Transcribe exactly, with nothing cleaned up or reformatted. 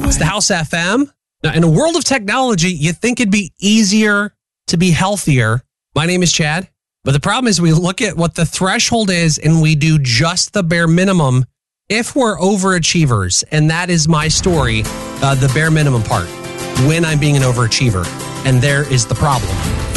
It's the House F M. Now, in a world of technology, you think it'd be easier to be healthier. My name is Chad. But the problem is we look at what the threshold is and we do just the bare minimum if we're overachievers. And that is my story, uh, the bare minimum part, when I'm being an overachiever. And there is the problem.